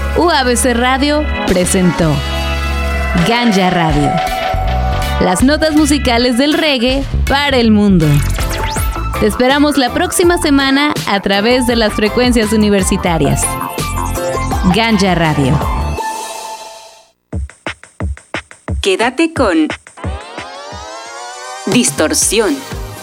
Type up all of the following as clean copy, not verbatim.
UABC Radio presentó Ganja Radio. Las notas musicales del reggae para el mundo. Te esperamos la próxima semana a través de las frecuencias universitarias. Ganja Radio. Quédate con Distorsión.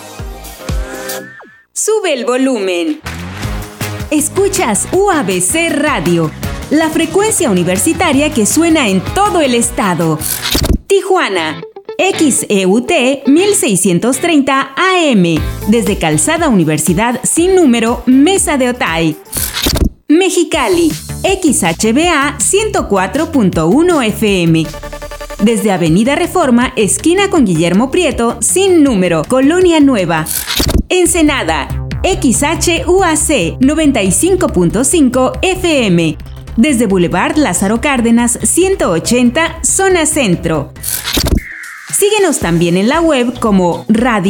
Sube el volumen. Escuchas UABC Radio, la frecuencia universitaria que suena en todo el estado. Tijuana, XEUT 1630 AM, desde Calzada Universidad sin número, Mesa de Otay. Mexicali, XHBA 104.1 FM, desde Avenida Reforma, esquina con Guillermo Prieto, sin número, Colonia Nueva. Ensenada, XHUAC 95.5 FM, desde Boulevard Lázaro Cárdenas 180, zona centro. Síguenos también en la web como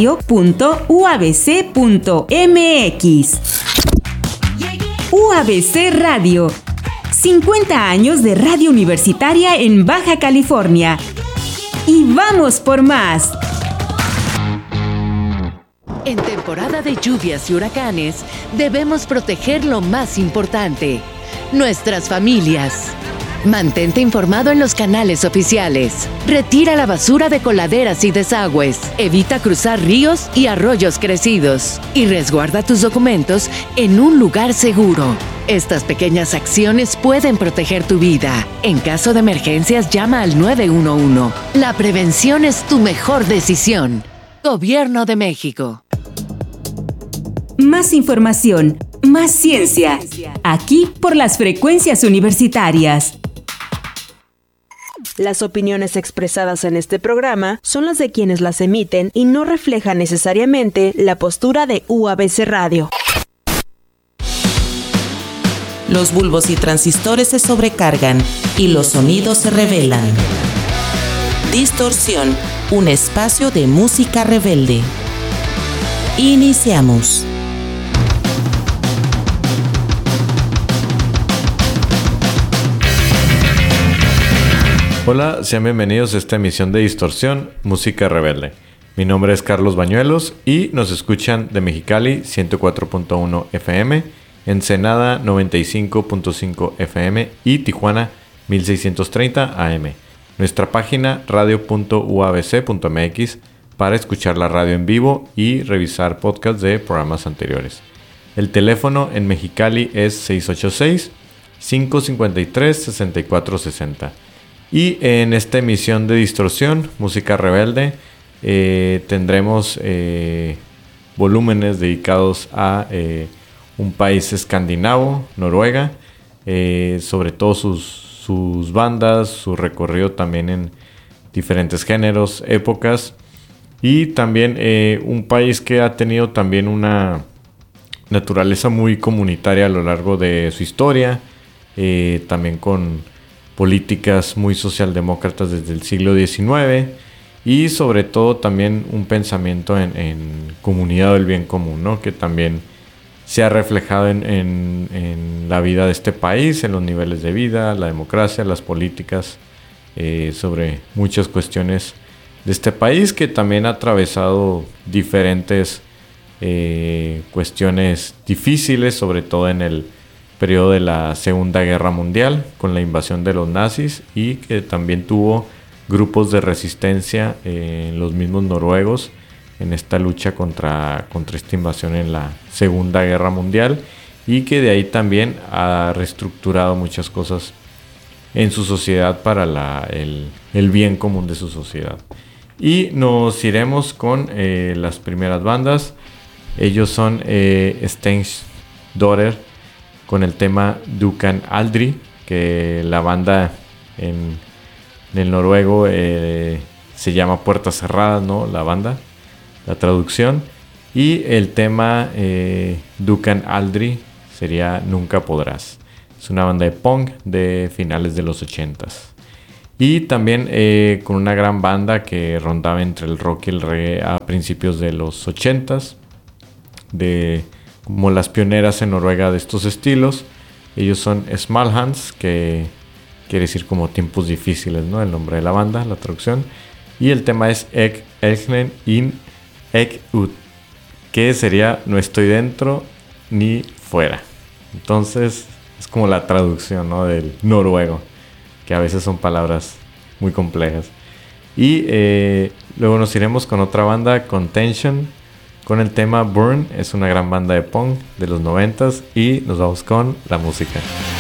radio.uabc.mx. UABC Radio, 50 años de radio universitaria en Baja California. Y vamos por más. En temporada de lluvias y huracanes, debemos proteger lo más importante: nuestras familias. Mantente informado en los canales oficiales. Retira la basura de coladeras y desagües. Evita cruzar ríos y arroyos crecidos. Y resguarda tus documentos en un lugar seguro. Estas pequeñas acciones pueden proteger tu vida. En caso de emergencias, llama al 911. La prevención es tu mejor decisión. Gobierno de México. Más información, más ciencia. Aquí por las frecuencias universitarias. Las opiniones expresadas en este programa son las de quienes las emiten y no reflejan necesariamente la postura de UABC Radio. Los bulbos y transistores se sobrecargan y los sonidos se revelan. Distorsión, un espacio de música rebelde. Iniciamos. Hola, sean bienvenidos a esta emisión de Distorsión, Música Rebelde. Mi nombre es Carlos Bañuelos y nos escuchan de Mexicali 104.1 FM, Ensenada 95.5 FM y Tijuana 1630 AM. Nuestra página radio.uabc.mx para escuchar la radio en vivo y revisar podcasts de programas anteriores. El teléfono en Mexicali es 686-553-6460. Y en esta emisión de Distorsión, Música Rebelde, tendremos volúmenes dedicados a un país escandinavo, Noruega, sobre todo sus bandas, su recorrido también en diferentes géneros, épocas, y también un país que ha tenido también una naturaleza muy comunitaria a lo largo de su historia, también con políticas muy socialdemócratas desde el siglo XIX y sobre todo también un pensamiento en comunidad del bien común, ¿no? Que también se ha reflejado en la vida de este país, en los niveles de vida, la democracia, las políticas, sobre muchas cuestiones de este país que también ha atravesado diferentes cuestiones difíciles, sobre todo en el periodo de la Segunda Guerra Mundial con la invasión de los nazis, y que también tuvo grupos de resistencia en los mismos noruegos en esta lucha contra esta invasión en la Segunda Guerra Mundial, y que de ahí también ha reestructurado muchas cosas en su sociedad para el bien común de su sociedad. Y nos iremos con las primeras bandas. Ellos son Sten's Daughter con el tema Dukan Aldri, que la banda en el noruego se llama Puertas Cerradas, ¿no? La banda, la traducción. Y el tema Dukan Aldri sería Nunca Podrás. Es una banda de punk de finales de los 80s. Y también con una gran banda que rondaba entre el rock y el reggae a principios de los 80s, como las pioneras en Noruega de estos estilos. Ellos son Small Hands, que quiere decir como tiempos difíciles, ¿no? El nombre de la banda, la traducción. Y el tema es Ek Elknen in Ek Ut, que sería no estoy dentro ni fuera. Entonces es como la traducción, ¿no? Del noruego, que a veces son palabras muy complejas. Y luego nos iremos con otra banda, Contention, con el tema Burn. Es una gran banda de punk de los 90s y nos vamos con la música.